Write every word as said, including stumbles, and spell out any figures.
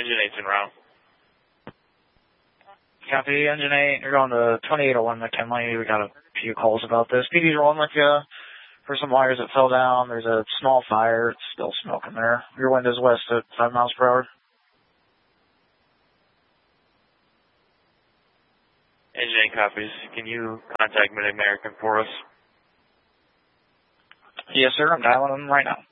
Engine eight's en route. Copy, Engine eight. You're going to twenty-eight oh one McKinley. We got a few calls about this. P D's rolling with you for some wires that fell down. There's a small fire. It's still smoking there. Your wind is west at five miles per hour. Engine eight copies. Can you contact Mid-American for us? Yes, sir. I'm dialing them right now.